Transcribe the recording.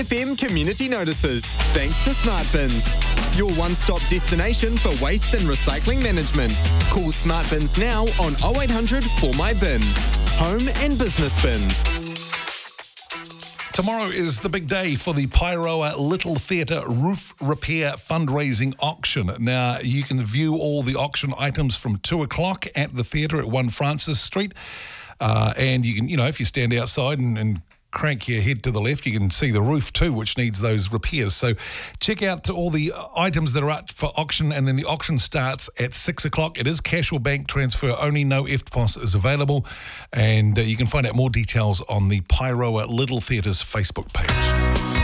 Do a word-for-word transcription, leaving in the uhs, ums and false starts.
F M community notices, thanks to Smart Bins. Your one-stop destination for waste and recycling management. Call Smart Bins now on oh eight hundred four my bin. Home and business bins. Tomorrow is the big day for the Pairoa Little Theatre Roof Repair Fundraising Auction. Now, you can view all the auction items from two o'clock at the theatre at one Francis Street. Uh, and you can, you know, if you stand outside and, and crank your head to the left, you can see the roof too, which needs those repairs. So check out all the items that are up for auction, and then the auction starts at six o'clock. It is cash or bank transfer only, no E F T P O S is available, and uh, you can find out more details on the Pairoa Little Theatre's Facebook page.